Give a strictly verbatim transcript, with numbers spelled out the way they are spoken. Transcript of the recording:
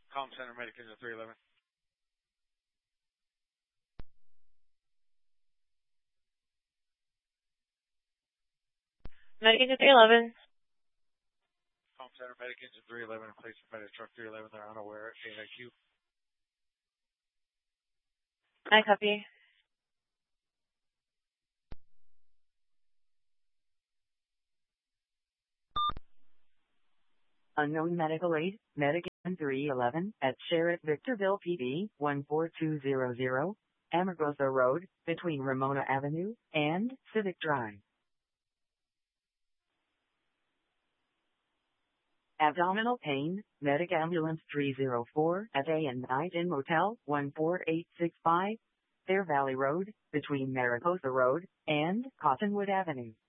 Com Center Medic Engine three eleven. Medic Engine three eleven. Com Center Medic Engine three eleven in place of Medic Truck three eleven. They're unaware. A I Q. I copy. Unknown medical aid, Medic Engine three eleven, at Sheriff Victorville P D, one four two zero zero, Amargosa Road, between Ramona Avenue and Civic Drive. Abdominal pain, Medic Ambulance three oh four, at A and Night Inn Motel, one four eight six five, Fair Valley Road, between Mariposa Road and Cottonwood Avenue.